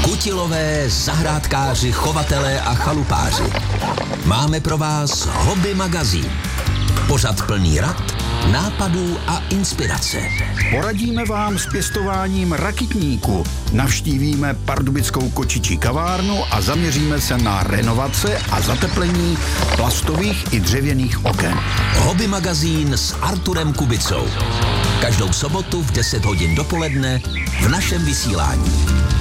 Kutilové, zahrádkáři, chovatelé a chalupáři. Máme pro vás Hobby magazín. Pořad plný rad, nápadů a inspirace. Poradíme vám s pěstováním rakitníku, navštívíme pardubickou kočičí kavárnu a zaměříme se na renovace a zateplení plastových i dřevěných oken. Hobby magazín s Arturem Kubicou. Každou sobotu v 10 hodin dopoledne v našem vysílání.